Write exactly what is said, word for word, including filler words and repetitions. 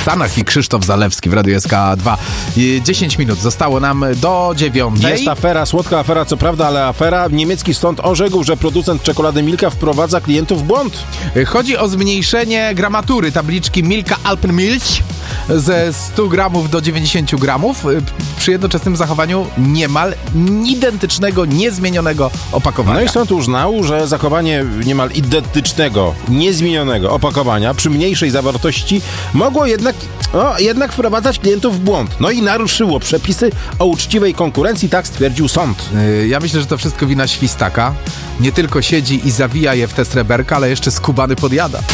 Stanach i Krzysztof Zalewski w Radiu S K dwa. dziesięć minut zostało nam do dziewiątej. Jest afera, słodka afera, co prawda, ale afera. Niemiecki sąd orzekł, że producent czekolady Milka wprowadza klientów w błąd. Chodzi o zmniejszenie gramatury tabliczki Milka Alpenmilch ze stu gramów do dziewięćdziesięciu gramów przy jednoczesnym zachowaniu niemal identycznego, niezmienionego opakowania. No i sąd uznał, że zachowanie niemal identycznego, niezmienionego opakowania przy mniejszej zawartości mogło jednak, o, jednak wprowadzać klientów w błąd. No i naruszyło przepisy o uczciwej konkurencji, tak stwierdził sąd. Yy, ja myślę, że to wszystko wina świstaka. Nie tylko siedzi i zawija je w te sreberka, ale jeszcze skubany podjada.